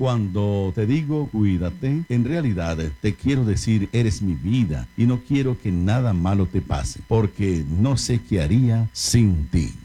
Cuando te digo cuídate, en realidad te quiero decir eres mi vida y no quiero que nada malo te pase, porque no sé qué haría sin ti.